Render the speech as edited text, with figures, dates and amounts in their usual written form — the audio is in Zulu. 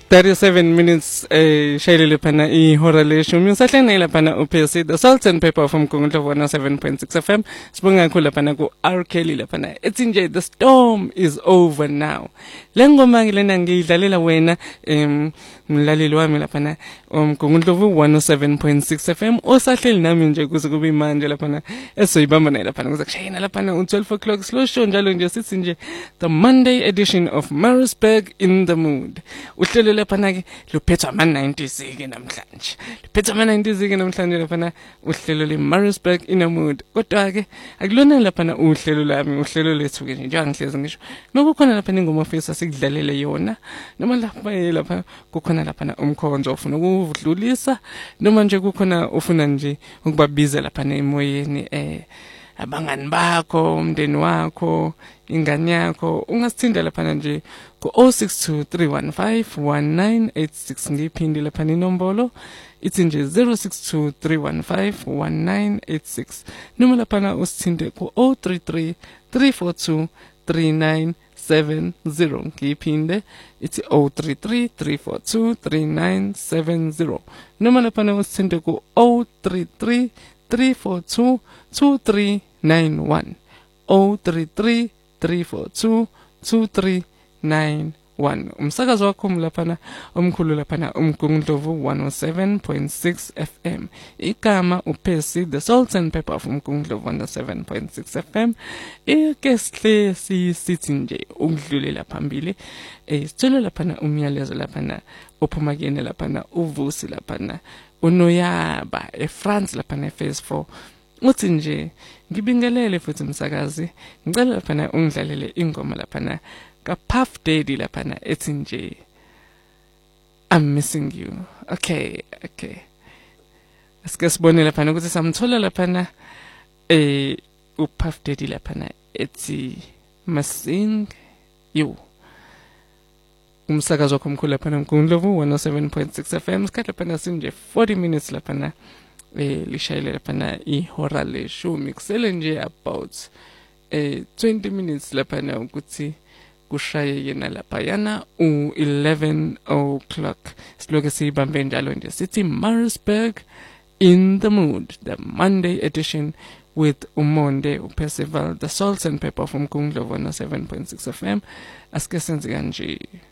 37 minutes shayile phana ihora leshumi usahlangene lapha uPC the Salt and Pepper from Kungundlo 107.6 FM sibonga kakhulu lapha ku R Kelly lapha ethi nje the storm is over now lengoma ngilena ngidlalela wena mlaleli wami lapha Kungundlo 107.6 FM osahleli nami nje kuze kube manje lapha esoyibamba naye lapha kuze kushayina lapha u12 o'clock slow show njalo nje sithi nje the Monday edition of Maritzburg in the mood uhlelo lapha ke luphethwa ama-90s ke namhlanje luphethwa ama-90s ke namhlanje lapha uhlelo le Maritzburg in a mood kodwa ke akulona lapha uhlelo lami uhlelo lethu ke nje angihlezi ngisho nokukhona lapha ingoma ofisa sikudlalele yona noma lapha kukhona lapha umkhonzo ofuna ukudlulisa noma nje kukhona ufuna nje ukubabiza lapha emoyeni abangani bakho umndeni wakho ingane yakho ungasithinda lapha nje ku 0623151986 ngiphindi lapha inombolo ithi nje 0623151986 noma lapha usithinde ku 0333423970 ngiphinde ithi 0333423970 noma lapha usithinde ku 0333422391 0333422391 umsakazo wakho lapha omkhulu lapha umgungundlovu 107.6 FM igama uPC the Salt and Pepper from umgungundlovu 107.6 FM ikesihle sithi nje ukudlulela phambili sithola lapha umyalezo lapha ophuma kene lapha uvusi lapha unoyaba eFrance lapha phase 4 uthi nje ngibingelele futhi umsakazi ngicela lapha ungidlalele ingoma lapha ka Puff Daddy lapha ethi nje I'm missing you. Okay asike sibone lapha ukuthi samthola lapha uPuff Daddy lapha ethi missing you umsakazo wakho omkhulu lapha Mkundlovu 107.6 FM sikhathi lapha sinje 40 minutes lapha lishayile lapha ihora leshumi kusele nje about 20 minutes lapha ukuthi kushaye yena lapha yana u11 o'clock siloke sibambe njalo nje sithi Maritzburg in the mood the Monday edition with uMonde uPercival the Salt and Pepper from Kungundlovu 107.6 FM asike senze kanje